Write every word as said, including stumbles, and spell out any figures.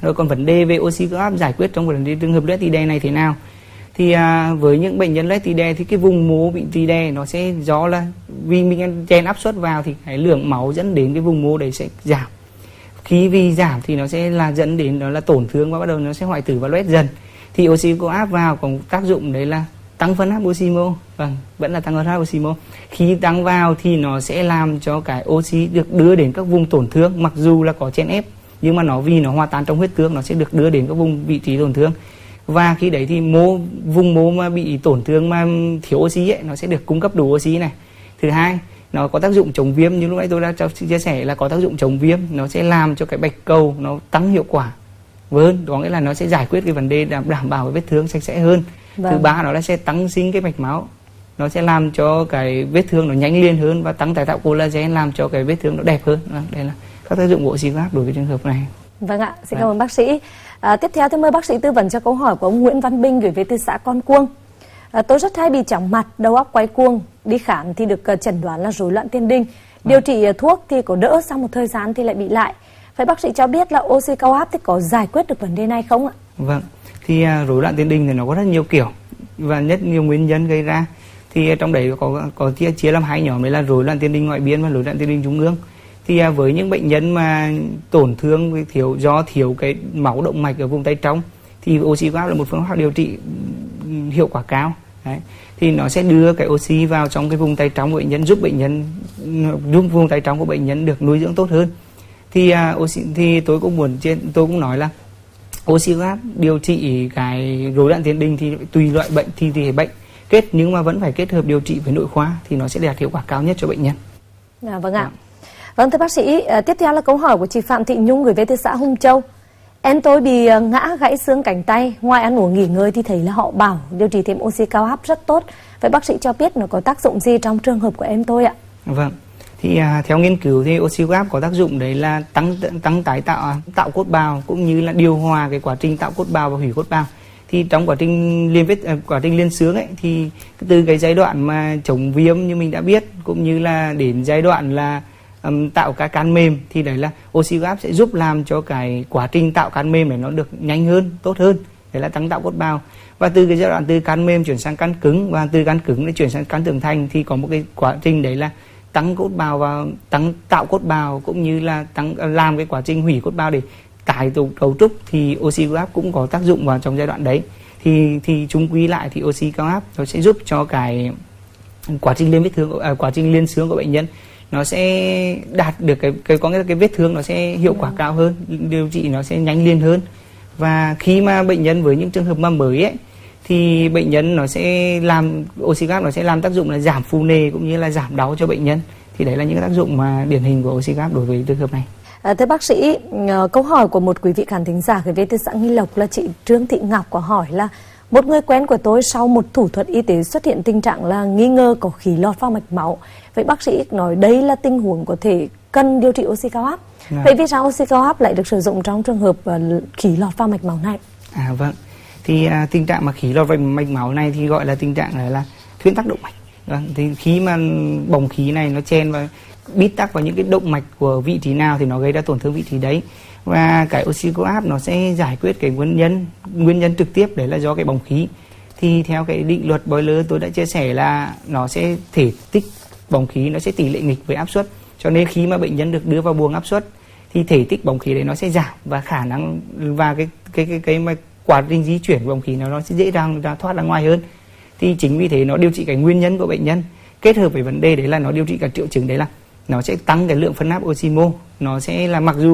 Rồi còn vấn đề về oxy cao áp giải quyết trong vấn đề trường hợp loét tì đè này thế nào? Thì à, với những bệnh nhân loét tì đè thì cái vùng mô bị tì đè nó sẽ do là vì mình chèn áp suất vào thì cái lượng máu dẫn đến cái vùng mô đấy sẽ giảm. Khi vì giảm thì nó sẽ là dẫn đến đó là tổn thương và bắt đầu nó sẽ hoại tử và loét dần. Thì oxy cao áp vào có tác dụng đấy là tăng phân áp oxy mô, vâng, vẫn là tăng phân áp oxy mô. Khi tăng vào thì nó sẽ làm cho cái oxy được đưa đến các vùng tổn thương, mặc dù là có chèn ép nhưng mà nó vì nó hòa tan trong huyết tương, nó sẽ được đưa đến các vùng vị trí tổn thương. Và khi đấy thì mô vùng mô mà bị tổn thương mà thiếu oxy ấy, nó sẽ được cung cấp đủ oxy này. Thứ hai, nó có tác dụng chống viêm, như lúc nãy tôi đã chia sẻ là có tác dụng chống viêm, nó sẽ làm cho cái bạch cầu nó tăng hiệu quả hơn, có nghĩa là nó sẽ giải quyết cái vấn đề đảm đảm bảo cái vết thương sạch sẽ hơn. Vâng. Thứ ba nó là sẽ tăng sinh cái mạch máu, nó sẽ làm cho cái vết thương nó nhanh liền hơn và tăng tái tạo collagen, làm cho cái vết thương nó đẹp hơn. Đây là các tác dụng của oxy cao áp đối với trường hợp này. Vâng ạ, xin cảm ơn bác sĩ. À, tiếp theo thì mời bác sĩ tư vấn cho câu hỏi của ông Nguyễn Văn Bình gửi về từ xã Con Cuông. À, tôi rất hay bị chóng mặt, đầu óc quay cuồng, đi khám thì được chẩn đoán là rối loạn tiền đình. Điều trị thuốc thì có đỡ, sau một thời gian thì lại bị lại. Vậy bác sĩ cho biết là oxy cao áp thì có giải quyết được vấn đề này không ạ? Vâng, thì uh, rối loạn tiền đình thì nó có rất nhiều kiểu và rất nhiều nguyên nhân gây ra. Thì uh, trong đấy có có chia chia làm hai nhóm, đấy là rối loạn tiền đình ngoại biên và rối loạn tiền đình trung ương. Thì uh, với những bệnh nhân mà tổn thương thiếu do thiếu cái máu động mạch ở vùng tay trong thì oxy cao áp là một phương pháp điều trị hiệu quả cao. Đấy. Thì nó sẽ đưa cái oxy vào trong cái vùng tay trong của bệnh nhân, giúp bệnh nhân giúp vùng tay trong của bệnh nhân được nuôi dưỡng tốt hơn. Thì uh, oxy thì tôi cũng muốn trên tôi cũng nói là oxy cao áp điều trị cái rối loạn tiền đình thì tùy loại bệnh thì tùy bệnh kết, nhưng mà vẫn phải kết hợp điều trị với nội khoa thì nó sẽ đạt hiệu quả cao nhất cho bệnh nhân. À, vâng ạ. Vâng thưa bác sĩ, uh, tiếp theo là câu hỏi của chị Phạm Thị Nhung gửi về từ xã Hùng Châu. Em tôi bị uh, ngã gãy xương cánh tay, ngoài ăn uống nghỉ ngơi thì thấy là họ bảo điều trị thêm oxy cao áp rất tốt. Vậy bác sĩ cho biết nó có tác dụng gì trong trường hợp của em tôi ạ? Vâng. Thì à, theo nghiên cứu thì oxy cao áp có tác dụng đấy là tăng tăng tái tạo tạo cốt bào cũng như là điều hòa cái quá trình tạo cốt bào và hủy cốt bào. Thì trong quá trình liên vết quá trình liên xương ấy thì từ cái giai đoạn mà chống viêm như mình đã biết cũng như là đến giai đoạn là um, tạo các can mềm thì đấy là oxy cao áp sẽ giúp làm cho cái quá trình tạo can mềm này nó được nhanh hơn, tốt hơn. Đấy là tăng tạo cốt bào. Và từ cái giai đoạn từ can mềm chuyển sang can cứng và từ can cứng để chuyển sang can trưởng thành thì có một cái quá trình đấy là tăng cốt bào và tăng tạo cốt bào cũng như là tăng làm cái quá trình hủy cốt bào để tái tổ cấu trúc, thì oxy cao áp cũng có tác dụng vào trong giai đoạn đấy. Thì thì chung quy lại thì oxy cao áp nó sẽ giúp cho cái quá trình liên vết thương à, quá trình liên xương của bệnh nhân nó sẽ đạt được cái cái có nghĩa là cái vết thương nó sẽ hiệu quả cao hơn, điều trị nó sẽ nhanh liền hơn. Và khi mà bệnh nhân với những trường hợp mà mới ấy thì bệnh nhân nó sẽ làm oxy cao áp nó sẽ làm tác dụng là giảm phù nề cũng như là giảm đau cho bệnh nhân. Thì đấy là những cái tác dụng mà điển hình của oxy cao áp đối với trường hợp này. À, thưa bác sĩ, câu hỏi của một quý vị khán thính giả gửi về từ xã Nghi Lộc là chị Trương Thị Ngọc có hỏi là một người quen của tôi sau một thủ thuật y tế xuất hiện tình trạng là nghi ngờ có khí lọt vào mạch máu. Vậy bác sĩ nói đây là tình huống có thể cần điều trị oxy cao áp. À. Vậy vì sao oxy cao áp lại được sử dụng trong trường hợp khí lọt vào mạch máu này? À vâng. Thì à, tình trạng mà khí lọt vào mạch máu này thì gọi là tình trạng là, là thuyên tắc động mạch. Vâng, thì khi mà bồng khí này nó chen và bít tắc vào những cái động mạch của vị trí nào thì nó gây ra tổn thương vị trí đấy. Và cái oxy cao áp nó sẽ giải quyết cái nguyên nhân nguyên nhân trực tiếp đấy là do cái bồng khí. Thì theo cái định luật Boyle tôi đã chia sẻ là nó sẽ thể tích bồng khí nó sẽ tỷ lệ nghịch với áp suất. Cho nên khi mà bệnh nhân được đưa vào buồng áp suất thì thể tích bồng khí đấy nó sẽ giảm và khả năng và cái cái cái cái mà quá trình di chuyển bồng khí nó nó sẽ dễ dàng ra thoát ra ngoài hơn. Thì chính vì thế nó điều trị cái nguyên nhân của bệnh nhân kết hợp với vấn đề đấy là nó điều trị cả triệu chứng đấy là nó sẽ tăng cái lượng phân áp oxy mô, nó sẽ là mặc dù